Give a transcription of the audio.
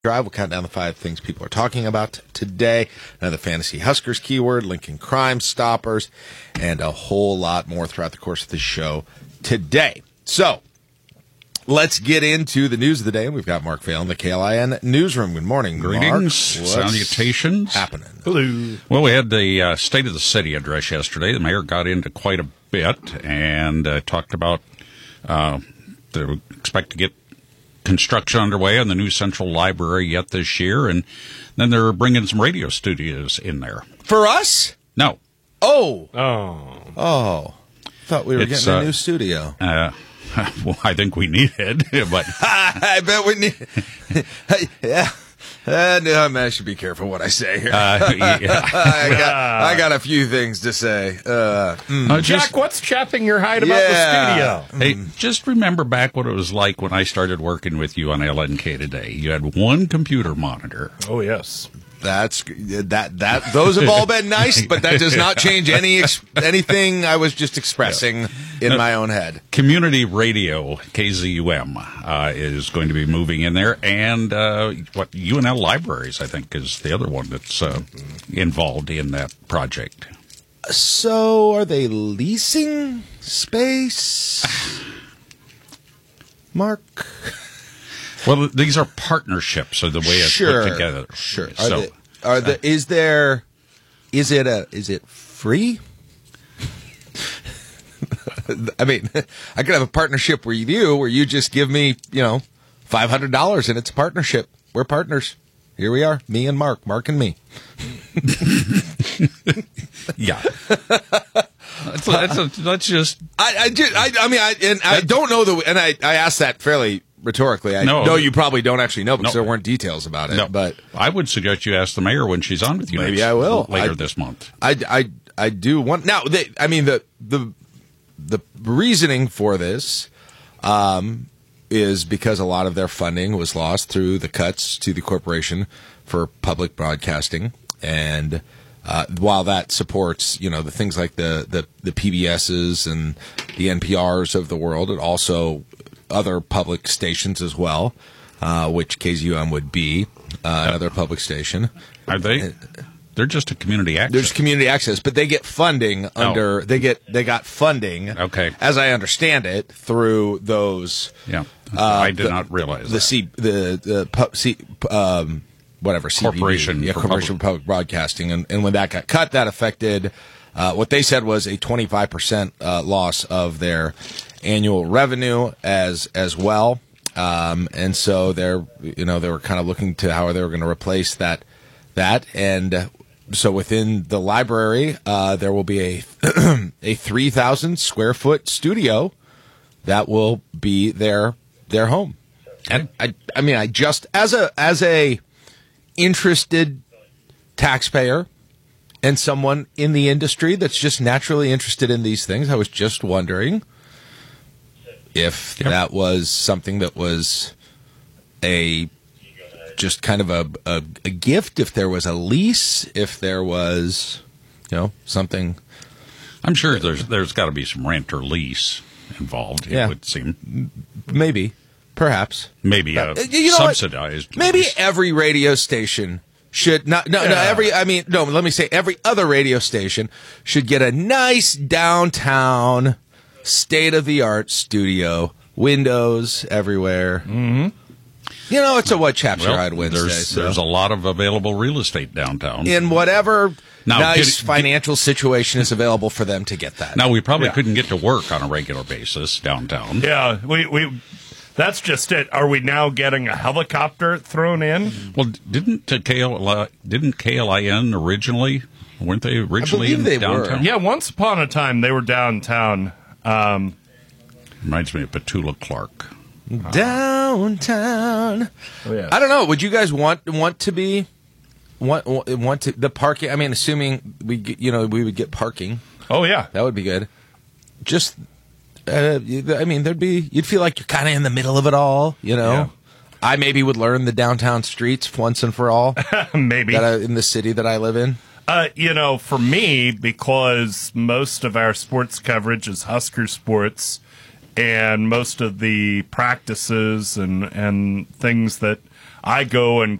Drive. We'll count down the 5 things people are talking about today. Another Fantasy Huskers keyword, Lincoln Crime Stoppers, and a whole lot more throughout the course of the show today. So, let's get into the news of the day. We've got Mark Phelan, the KLIN Newsroom. Good morning, Greetings, Mark. salutations. Happening? Hello. Well, we had the State of the City address yesterday. The mayor got into quite a bit and talked about they expect to get construction underway on the new Central Library yet this year, and then they're bringing some radio studios in there. For us? No. Oh. Thought we were It's, getting a new studio. Well, I think we need it, but I bet we need. Yeah. No, I should be careful what I say here. yeah. I got a few things to say. Jack, what's chapping your hide about the studio? Hey, just remember back what it was like when I started working with you on LNK today. You had one computer monitor. Oh, yes. That's that. Those have all been nice, but that does not change anything I was just expressing in my own head. Community Radio, KZUM, is going to be moving in there, and UNL Libraries, I think, is the other one that's involved in that project. So, are they leasing space, Mark? Well, these are partnerships, are the way it's put together. Sure. So, is it free? I mean, I could have a partnership with you where you just give me, $500 and it's a partnership. We're partners. Here we are, me and Mark and me. Yeah. Let's just. I don't know and I asked that fairly rhetorically. I know you probably don't actually know because there weren't details about it. No, but I would suggest you ask the mayor when she's on with you. Maybe I will later this month. I do want now. The reasoning for this is because a lot of their funding was lost through the cuts to the Corporation for Public Broadcasting, and while that supports the things like the PBSs and the NPRs of the world, it also other public stations as well, which KZUM would be another public station. Are they? They're just a community access. There's community access, but they get funding under they got funding. Okay, as I understand it, through those. Yeah, I did not realize whatever Corporation CPB, Corporation for Public Broadcasting, and when that got cut, that affected what they said was a 25% loss of their annual revenue as well, and so they were kind of looking to how they were going to replace that, and so within the library there will be a 3,000 square foot studio that will be their home, and I just as a interested taxpayer and someone in the industry that's just naturally interested in these things, I was just wondering if that was something that was just kind of a gift, if there was a lease, if there was, something. I'm sure there's got to be some rent or lease involved. It would seem. Maybe, perhaps, maybe subsidized. Maybe every radio station should not. Let me say every other radio station should get a nice downtown, state-of-the-art studio, windows everywhere. Mm-hmm. It's a what chaps your hide Wednesday. There's a lot of available real estate downtown. In whatever financial situation is available for them to get that. Now, we probably couldn't get to work on a regular basis downtown. Yeah, we that's just it. Are we now getting a helicopter thrown in? Well, didn't KLIN originally? Weren't they originally in downtown? Were. Yeah, once upon a time they were downtown. Reminds me of Petula Clark. Downtown. Oh, yes. I don't know. Would you guys want to be want to the parking? I mean, assuming we would get parking. Oh yeah, that would be good. Just, you'd feel like you're kind of in the middle of it all. Yeah. I maybe would learn the downtown streets once and for all. Maybe in the city that I live in. For me, because most of our sports coverage is Husker sports, and most of the practices and things that I go and